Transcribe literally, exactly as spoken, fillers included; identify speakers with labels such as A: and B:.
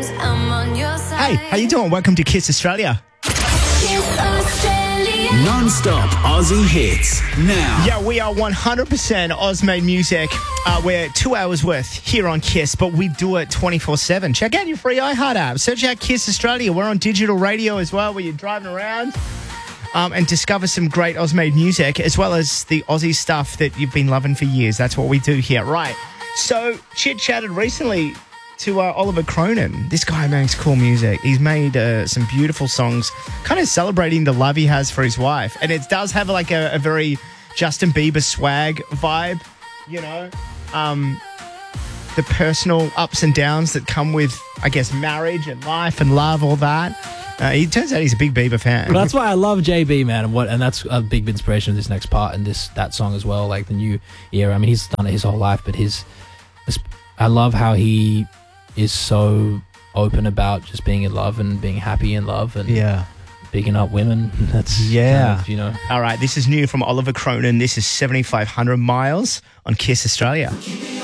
A: Hey, how you doing? Welcome to Kiss Australia.
B: Kiss Australia.
C: Non-stop Aussie hits now.
A: Yeah, we are one hundred percent Oz-made music. Uh, we're two hours worth here on Kiss, but we do it twenty-four seven. Check out your free iHeart app. Search out Kiss Australia. We're on digital radio as well, where you're driving around um, and discover some great Oz-made music, as well as the Aussie stuff that you've been loving for years. That's what we do here. Right. So, chit-chatted recently to uh, Oliver Cronin. This guy makes cool music. He's made uh, some beautiful songs kind of celebrating the love he has for his wife. And it does have like a, a very Justin Bieber swag vibe, you know, um, the personal ups and downs that come with, I guess, marriage and life and love, all that. Uh, he turns out he's a big Bieber fan.
D: Well, that's why I love J B, man, and what, and that's a big inspiration of this next part and this that song as well, like the new era. I mean, he's done it his whole life, but his, I love how he is so open about just being in love and being happy in love and
A: yeah,
D: bigging up women. That's
A: yeah,
D: kind of, you know.
A: All right, this is new from Oliver Cronin. This is seventy-five hundred miles on Kiss Australia.